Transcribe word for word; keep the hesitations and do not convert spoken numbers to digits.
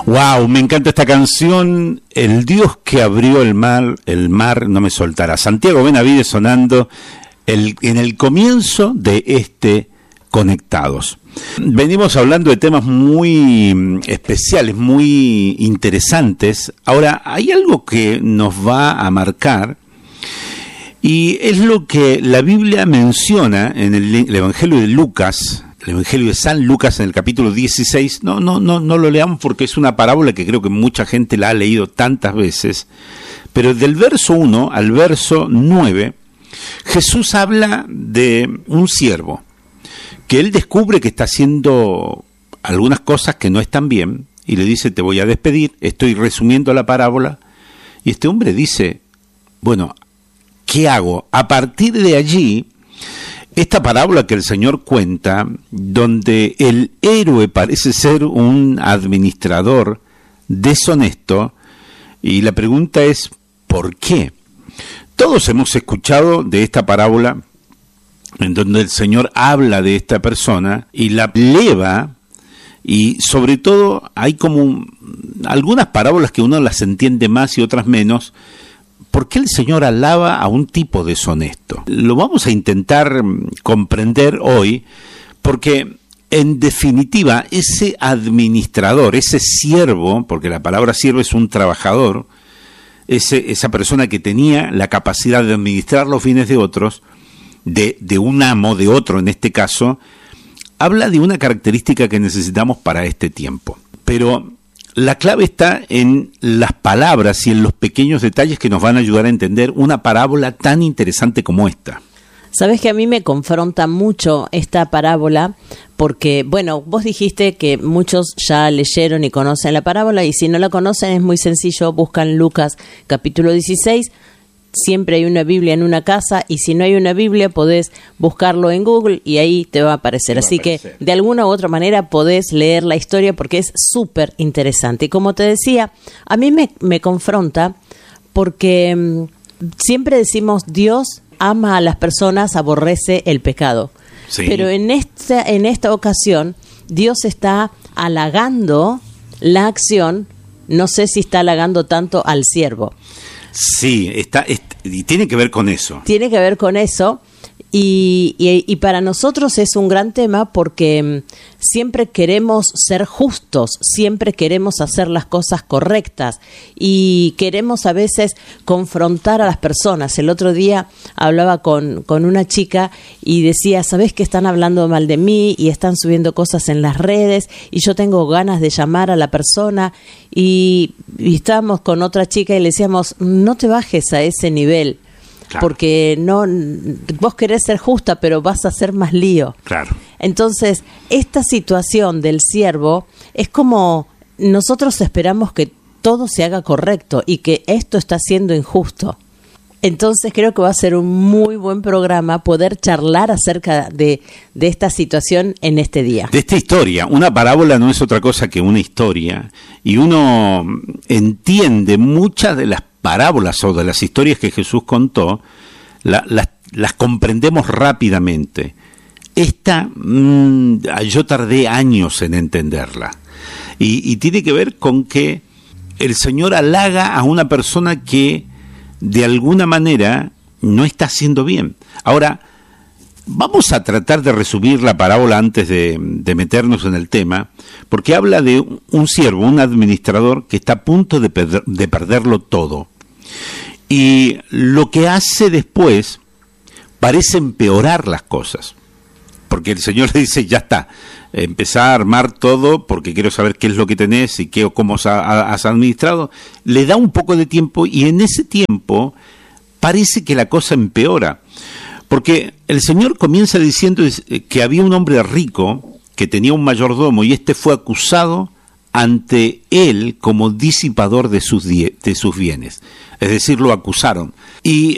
Wow, me encanta esta canción. El Dios que abrió el mar, el mar no me soltará. Santiago Benavides sonando el, en el comienzo de este Conectados. Venimos hablando de temas muy especiales, muy interesantes. Ahora, hay algo que nos va a marcar y es lo que la Biblia menciona en el, el Evangelio de Lucas, el Evangelio de San Lucas en el capítulo dieciséis. No, no, no, no lo leamos porque es una parábola que creo que mucha gente la ha leído tantas veces. Pero del verso uno al verso nueve, Jesús habla de un siervo que él descubre que está haciendo algunas cosas que no están bien y le dice: te voy a despedir. Estoy resumiendo la parábola. Y este hombre dice: bueno, ¿qué hago? A partir de allí, esta parábola que el Señor cuenta, donde el héroe parece ser un administrador deshonesto, y la pregunta es: ¿por qué? Todos hemos escuchado de esta parábola en donde el Señor habla de esta persona y la eleva, y sobre todo hay como algunas parábolas que uno las entiende más y otras menos. ¿Por qué el Señor alaba a un tipo deshonesto? Lo vamos a intentar comprender hoy, porque en definitiva ese administrador, ese siervo, porque la palabra siervo es un trabajador, ese, esa persona que tenía la capacidad de administrar los bienes de otros, de, de un amo, de otro en este caso, habla de una característica que necesitamos para este tiempo. Pero la clave está en las palabras y en los pequeños detalles que nos van a ayudar a entender una parábola tan interesante como esta. Sabes que a mí me confronta mucho esta parábola porque, bueno, vos dijiste que muchos ya leyeron y conocen la parábola, y si no la conocen es muy sencillo, buscan Lucas capítulo dieciséis. Siempre hay una Biblia en una casa, y si no hay una Biblia podés buscarlo en Google y ahí te va a aparecer. Así que de alguna u otra manera podés leer la historia porque es súper interesante. Y como te decía, a mí me, me confronta porque mmm, siempre decimos Dios ama a las personas, aborrece el pecado. Sí. Pero en esta, en esta ocasión Dios está halagando la acción, no sé si está halagando tanto al siervo. Sí, está, está, y tiene que ver con eso. Tiene que ver con eso, y, y, y para nosotros es un gran tema porque siempre queremos ser justos, siempre queremos hacer las cosas correctas y queremos a veces confrontar a las personas. El otro día hablaba con, con una chica y decía: ¿sabés que están hablando mal de mí y están subiendo cosas en las redes y yo tengo ganas de llamar a la persona? Y, y estábamos con otra chica y le decíamos: no te bajes a ese nivel. Claro. Porque no, vos querés ser justa, pero vas a hacer más lío. Claro. Entonces, esta situación del siervo es como nosotros esperamos que todo se haga correcto y que esto está siendo injusto. Entonces, creo que va a ser un muy buen programa poder charlar acerca de, de esta situación en este día. De esta historia. Una parábola no es otra cosa que una historia, y uno entiende muchas de las parábolas o de las historias que Jesús contó, la, las, las comprendemos rápidamente. Esta, mmm, yo tardé años en entenderla, y, y tiene que ver con que el Señor halaga a una persona que de alguna manera no está haciendo bien. Ahora, vamos a tratar de resumir la parábola antes de, de meternos en el tema, porque habla de un siervo, un administrador que está a punto de, perder, de perderlo todo. Y lo que hace después parece empeorar las cosas, porque el Señor le dice: ya está, empezá a armar todo porque quiero saber qué es lo que tenés y qué o cómo has administrado. Le da un poco de tiempo, y en ese tiempo parece que la cosa empeora, porque el Señor comienza diciendo que había un hombre rico que tenía un mayordomo, y este fue acusado ante él como disipador de sus, die- de sus bienes. Es decir, lo acusaron. Y